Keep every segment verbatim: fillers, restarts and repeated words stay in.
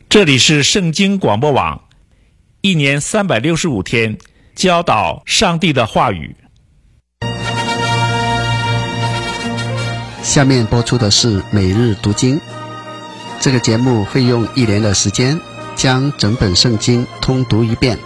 这里是圣经广播网，一年三百六十五天教导上帝的话语。 下面播出的是每日读经。这个节目会用一年的时间将整本圣经通读一遍。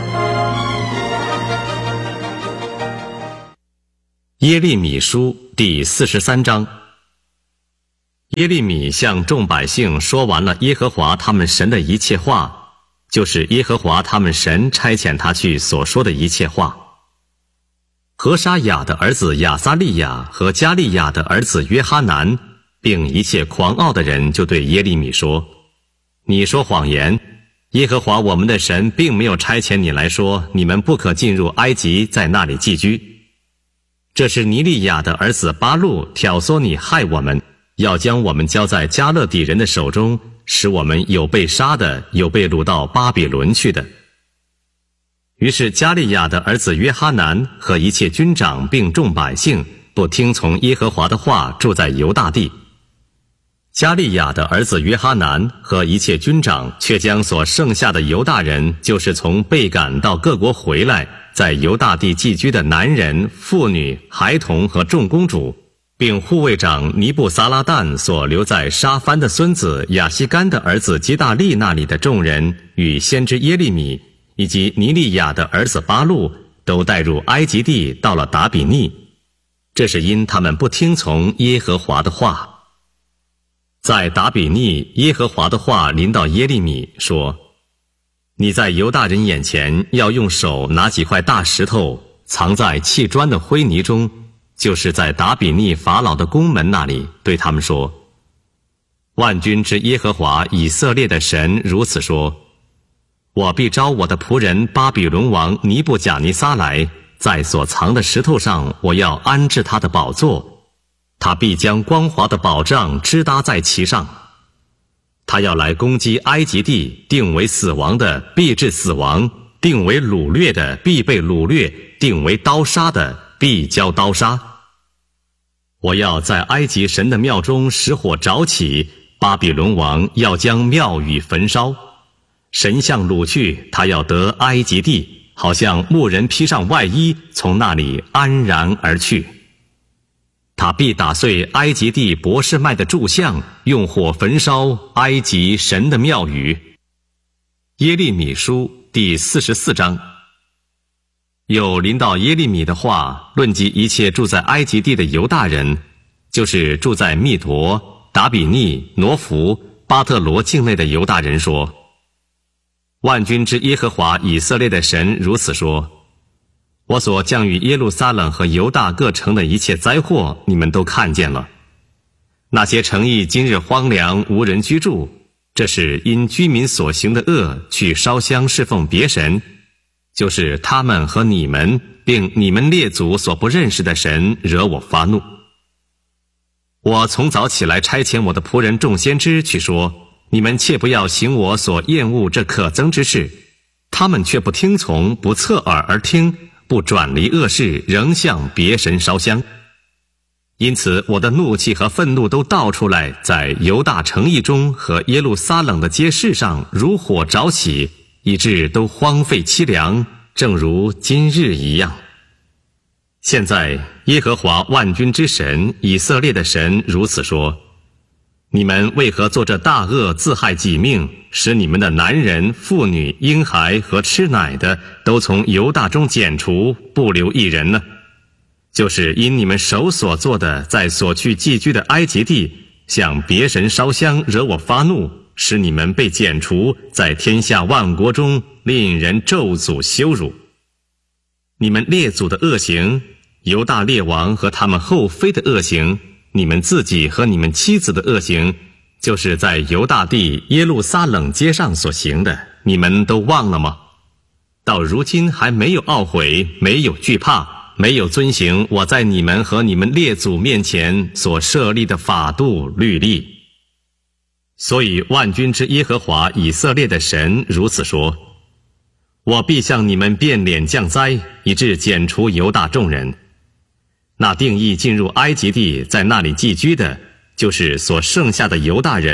耶利米书第四十三章。耶利米向众百姓说完了耶和华他们神的一切话，就是耶和华他们神差遣他去所说的一切话。何沙雅的儿子亚撒利雅和加利亚的儿子约哈南，并一切狂傲的人就对耶利米说：你说谎言，耶和华我们的神并没有差遣你来说，你们不可进入埃及，在那里寄居。这是尼利亚的儿子巴路挑唆你害我们，要将我们交在迦勒底人的手中，使我们有被杀的，有被掳到巴比伦去的。于是加利亚的儿子约哈南和一切军长并众百姓不听从耶和华的话，住在犹大地。加利亚的儿子约哈南和一切军长却将所剩下的犹大人，就是从被赶到各国回来，在犹大地寄居的男人、妇女、孩童和众公主，并护卫长尼布撒拉旦所留在沙番的孙子亚西干的儿子基大利那里的众人，与先知耶利米以及尼利亚的儿子巴路，都带入埃及地，到了达比尼。这是因他们不听从耶和华的话。在达比尼，耶和华的话临到耶利米说：你在犹大人眼前要用手拿几块大石头，藏在砌砖的灰泥中，就是在达比尼法老的宫门那里，对他们说：万军之耶和华以色列的神如此说：我必召我的仆人巴比伦王尼布甲尼撒来，在所藏的石头上我要安置他的宝座，他必将光华的宝杖支搭在其上。他要来攻击埃及地，定为死亡的必致死亡，定为掳掠的必被掳掠，定为刀杀的必交刀杀。我要在埃及神的庙中使火着起，巴比伦王要将庙宇焚烧，神像掳去，他要得埃及地，好像牧人披上外衣，从那里安然而去。他必打碎埃及地伯示麦的柱像，用火焚烧埃及神的庙宇。耶利米书第四十四章。有临到耶利米的话，论及一切住在埃及地的犹大人，就是住在密陀、达比尼、挪弗、巴特罗境内的犹大人说：万军之耶和华以色列的神如此说：我所降与耶路撒冷和犹大各城的一切灾祸，你们都看见了。那些城邑今日荒凉，无人居住，这是因居民所行的恶，去烧香侍奉别神，就是他们和你们，并你们列祖所不认识的神，惹我发怒。我从早起来差遣我的仆人众先知去说：你们切不要行我所厌恶这可憎之事。他们却不听从，不侧耳而听，不转离恶事，仍向别神烧香。因此我的怒气和愤怒都倒出来，在犹大城邑中和耶路撒冷的街市上如火着起，以致都荒废凄凉，正如今日一样。现在耶和华万军之神以色列的神如此说：你们为何做这大恶，自害己命，使你们的男人、妇女、婴孩和吃奶的都从犹大中剪除，不留一人呢？就是因你们手所做的，在所去寄居的埃及地，向别神烧香，惹我发怒，使你们被剪除，在天下万国中令人咒诅羞辱。你们列祖的恶行，犹大列王和他们后妃的恶行，你们自己和你们妻子的恶行，就是在犹大地耶路撒冷街上所行的，你们都忘了吗？到如今还没有懊悔，没有惧怕，没有遵行我在你们和你们列祖面前所设立的法度律例。所以万军之耶和华以色列的神如此说：我必向你们变脸降灾，以致剪除犹大众人。那定义进入埃及地，在那里寄居的，就是所剩下的犹大人，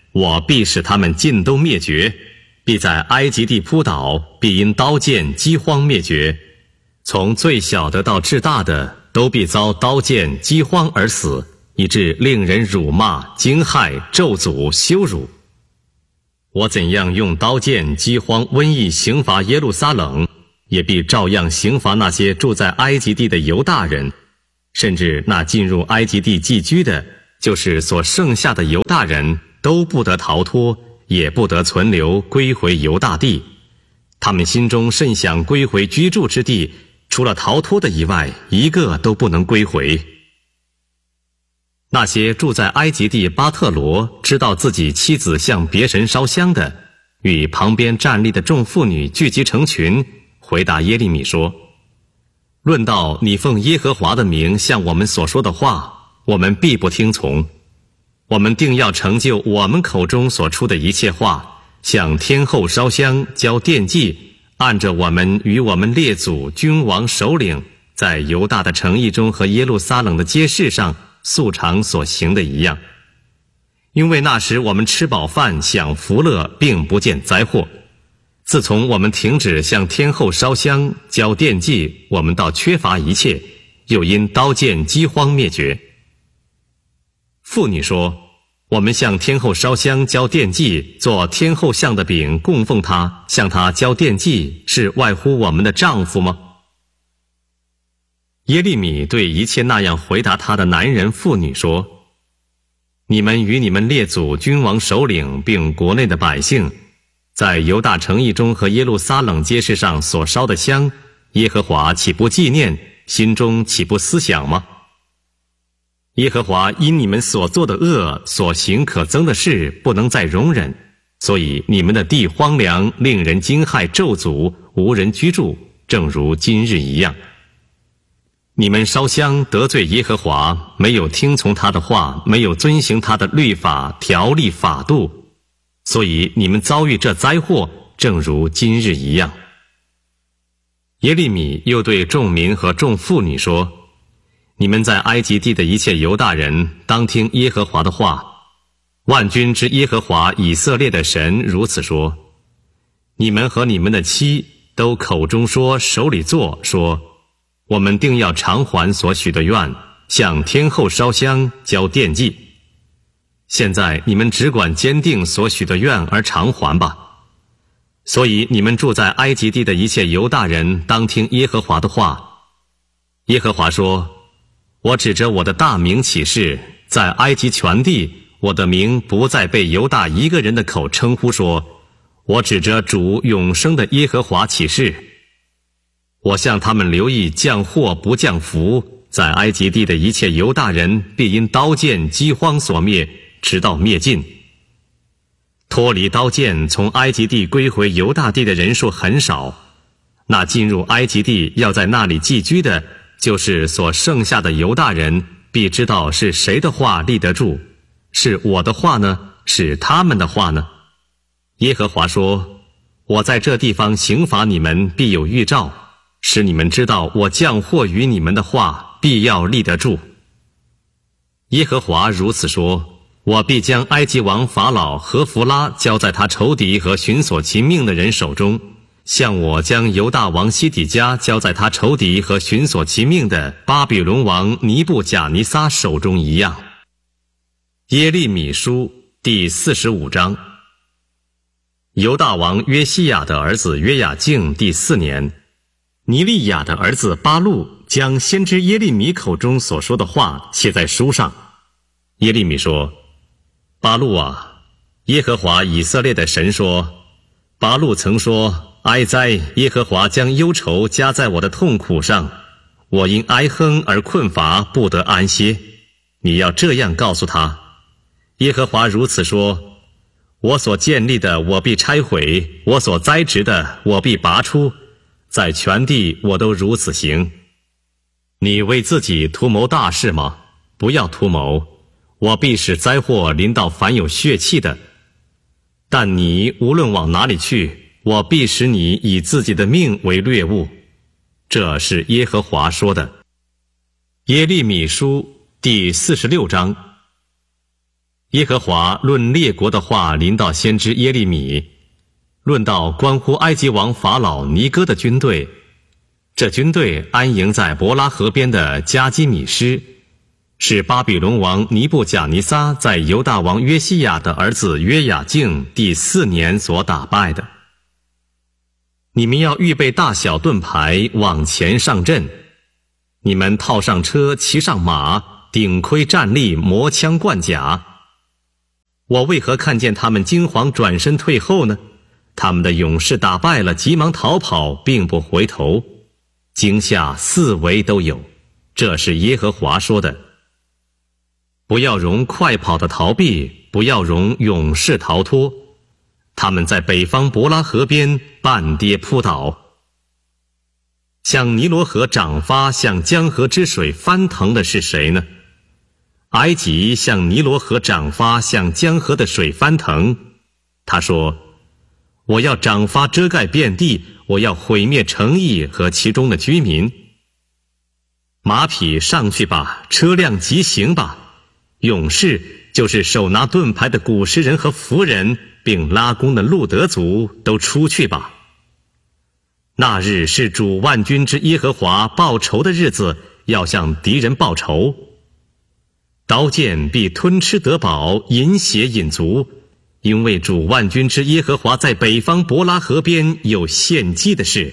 我必使他们尽都灭绝，必在埃及地扑倒，必因刀剑饥荒灭绝，从最小的到至大的都必遭刀剑饥荒而死，以致令人辱骂、惊骇、咒诅、羞辱。我怎样用刀剑、饥荒、瘟疫刑罚耶路撒冷，也必照样刑罚那些住在埃及地的犹大人，甚至那进入埃及地寄居的，就是所剩下的犹大人，都不得逃脱，也不得存留，归回犹大地。他们心中甚想归回居住之地，除了逃脱的以外，一个都不能归回。那些住在埃及地巴特罗，知道自己妻子向别神烧香的，与旁边站立的众妇女聚集成群，回答耶利米说：论到你奉耶和华的名向我们所说的话，我们必不听从。我们定要成就我们口中所出的一切话，向天后烧香，交奠祭，按着我们与我们列祖君王首领在犹大的城邑中和耶路撒冷的街市上素常所行的一样。因为那时我们吃饱饭，享福乐，并不见灾祸。自从我们停止向天后烧香，交奠祭，我们倒缺乏一切，又因刀剑饥荒灭绝。妇女说：我们向天后烧香，交奠祭，做天后像的饼供奉她，向她交奠祭，是外乎我们的丈夫吗？耶利米对一切那样回答他的男人妇女说：你们与你们列祖君王首领并国内的百姓，在犹大城邑中和耶路撒冷街市上所烧的香，耶和华岂不纪念，心中岂不思想吗？耶和华因你们所做的恶，所行可憎的事，不能再容忍，所以你们的地荒凉，令人惊骇，咒诅，无人居住，正如今日一样。你们烧香得罪耶和华，没有听从他的话，没有遵行他的律法、条例、法度，所以你们遭遇这灾祸，正如今日一样。耶利米又对众民和众妇女说：你们在埃及地的一切犹大人，当听耶和华的话。万军之耶和华以色列的神如此说：你们和你们的妻都口中说，手里做，说我们定要偿还所许的愿，向天后烧香，交奠祭。现在你们只管坚定所许的愿而偿还吧。所以你们住在埃及地的一切犹大人，当听耶和华的话。耶和华说：我指着我的大名起誓，在埃及全地，我的名不再被犹大一个人的口称呼说，我指着主永生的耶和华起誓，我向他们留意降祸不降福，在埃及地的一切犹大人必因刀剑饥荒所灭，直到灭尽。脱离刀剑从埃及地归回犹大地的人数很少，那进入埃及地要在那里寄居的，就是所剩下的犹大人，必知道是谁的话立得住，是我的话呢，是他们的话呢？耶和华说：我在这地方刑罚你们，必有预兆，使你们知道我降祸于你们的话必要立得住。耶和华如此说：我必将埃及王法老和弗拉交在他仇敌和寻索其命的人手中，像我将犹大王西底家交在他仇敌和寻索其命的巴比伦王尼布甲尼撒手中一样。耶利米书第四十五章。犹大王约西亚的儿子约雅敬第四年，尼利亚的儿子巴路将先知耶利米口中所说的话写在书上。耶利米说：巴路啊，耶和华以色列的神说，巴路曾说，哀哉，耶和华将忧愁加在我的痛苦上，我因哀哼而困乏，不得安歇。你要这样告诉他，耶和华如此说，我所建立的我必拆毁，我所栽植的我必拔出，在全地我都如此行。你为自己图谋大事吗？不要图谋，我必使灾祸临到凡有血气的。但你无论往哪里去，我必使你以自己的命为掠物。这是耶和华说的。耶利米书第四十六章。 耶和华论列国的话临到先知耶利米，论到关乎埃及王法老尼哥的军队。这军队安营在伯拉河边的加基米施，是巴比伦王尼布甲尼撒在犹大王约西亚的儿子约雅敬第四年所打败的。你们要预备大小盾牌，往前上阵。你们套上车，骑上马，顶盔站立，磨枪贯甲。我为何看见他们惊惶转身退后呢？他们的勇士打败了，急忙逃跑，并不回头，惊吓四围都有。这是耶和华说的。不要容快跑的逃避，不要容勇士逃脱。他们在北方伯拉河边半跌扑倒。向尼罗河涨发，向江河之水翻腾的是谁呢？埃及向尼罗河涨发，向江河的水翻腾。他说，我要涨发遮盖遍地，我要毁灭城邑和其中的居民。马匹上去吧，车辆疾行吧，勇士就是手拿盾牌的古时人和弗人，并拉弓的路德族都出去吧。那日是主万军之耶和华报仇的日子，要向敌人报仇。刀剑必吞吃得饱，饮血饮足，因为主万军之耶和华在北方伯拉河边有献祭的事。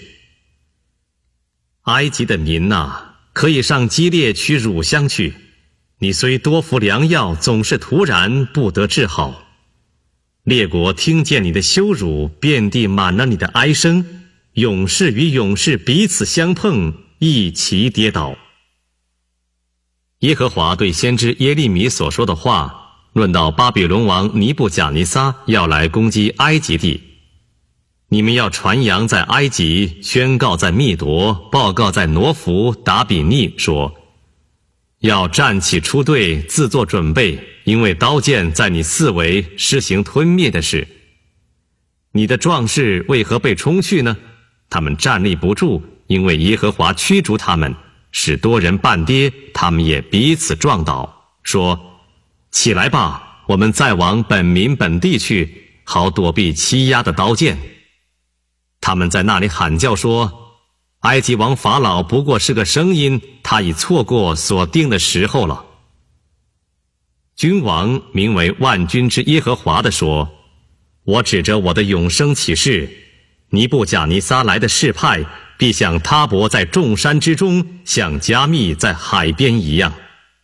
埃及的民啊，可以上基列取乳香去，你虽多服良药，总是突然不得治好。列国听见你的羞辱，遍地满了你的哀声，勇士与勇士彼此相碰，一齐跌倒。耶和华对先知耶利米所说的话，论到巴比伦王尼布甲尼撒要来攻击埃及地。你们要传扬在埃及，宣告在密夺，报告在挪弗达比尼，说，要站起出队，自作准备，因为刀剑在你四围施行吞灭的事。你的壮士为何被冲去呢？他们站立不住，因为耶和华驱逐他们，使多人半跌，他们也彼此撞倒，说，起来吧，我们再往本民本地去，好躲避欺压的刀剑。他们在那里喊叫说，埃及王法老不过是个声音，他已错过所定的时候了。君王名为万军之耶和华的说，我指着我的永生起誓，尼布甲尼撒来的示派，必像他伯在众山之中，像加密在海边一样。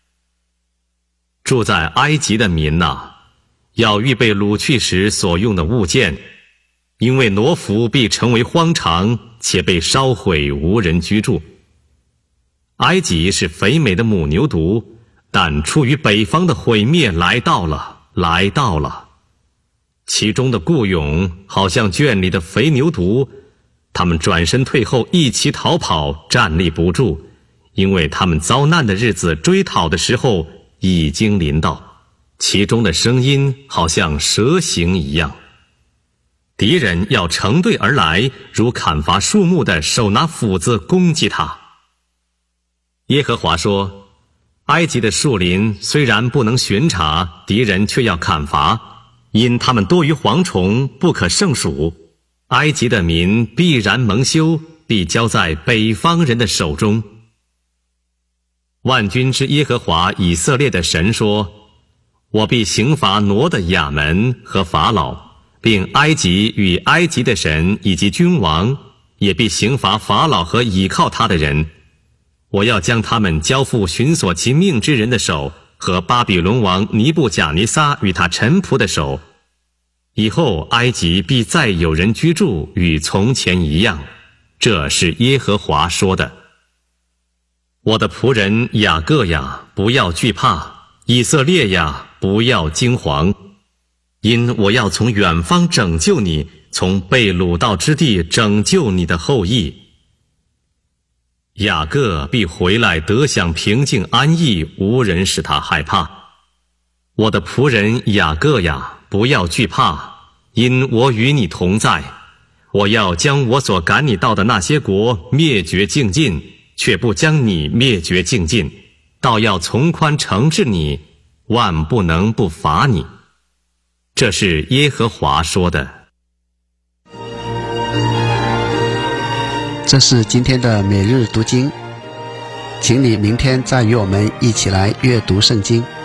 住在埃及的民哪、啊，要预备掳去时所用的物件，因为挪弗必成为荒场，且被烧毁，无人居住。埃及是肥美的母牛犊，但出于北方的毁灭来到了，来到了。其中的雇佣好像圈里的肥牛犊，他们转身退后，一齐逃跑，站立不住，因为他们遭难的日子追讨的时候已经临到，其中的声音好像蛇形一样。敌人要成队而来，如砍伐树木的手拿斧子攻击他。耶和华说，埃及的树林虽然不能巡查，敌人却要砍伐，因他们多于蝗虫，不可胜数。埃及的民必然蒙羞，必交在北方人的手中。万军之耶和华以色列的神说，我必刑罚挪的亚门和法老，并埃及与埃及的神以及君王，也必刑罚法老和倚靠他的人。我要将他们交付寻索其命之人的手，和巴比伦王尼布甲尼撒与他臣仆的手。以后埃及必再有人居住，与从前一样。这是耶和华说的。我的仆人雅各呀，不要惧怕；以色列呀，不要惊惶。因我要从远方拯救你，从被掳到之地拯救你的后裔。雅各必回来得享平静安逸，无人使他害怕。我的仆人雅各呀，不要惧怕，因我与你同在。我要将我所赶你到的那些国灭绝尽尽，却不将你灭绝尽尽，倒要从宽惩治你。 万不能不罚你。这是耶和华说的。 这是今天的每日读经，请你明天再与我们一起来阅读圣经。